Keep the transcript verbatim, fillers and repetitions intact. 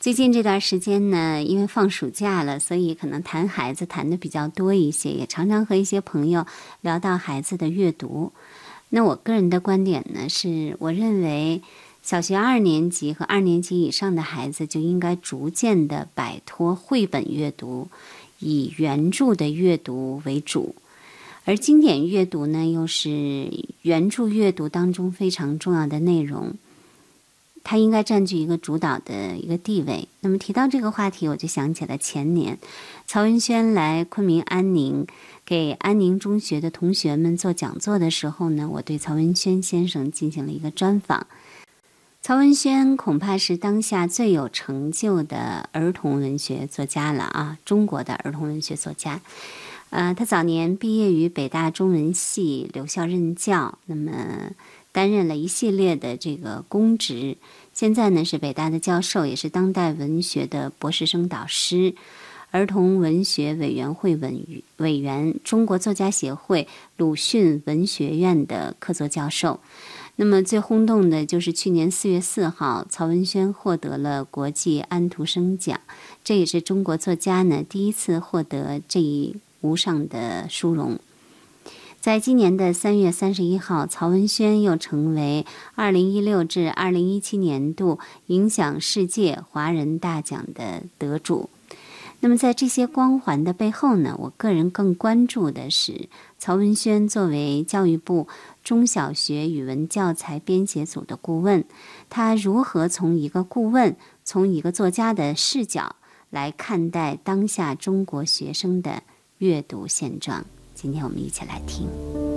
最近这段时间呢，因为放暑假了，所以可能谈孩子谈的比较多一些，也常常和一些朋友聊到孩子的阅读。那我个人的观点呢，是我认为小学二年级和二年级以上的孩子就应该逐渐的摆脱绘本阅读，以原著的阅读为主。而经典阅读呢，又是原著阅读当中非常重要的内容，它应该占据一个主导的一个地位。那么提到这个话题，我就想起了前年曹文轩来昆明安宁给安宁中学的同学们做讲座的时候呢，我对曹文轩先生进行了一个专访。曹文轩恐怕是当下最有成就的儿童文学作家了啊，中国的儿童文学作家。呃，他早年毕业于北大中文系，留校任教，那么担任了一系列的这个公职。现在呢是北大的教授，也是当代文学的博士生导师，儿童文学委员会委委员，中国作家协会鲁迅文学院的客座教授。那么最轰动的就是去年四月四号，曹文轩获得了国际安徒生奖，这也是中国作家呢第一次获得这一无上的殊荣。在今年的三月三十一号，曹文轩又成为二零一六至二零一七年度影响世界华人大奖的得主。那么在这些光环的背后呢，我个人更关注的是曹文轩作为教育部中小学语文教材编写组的顾问，他如何从一个顾问，从一个作家的视角来看待当下中国学生的阅读现状。今天我们一起来听。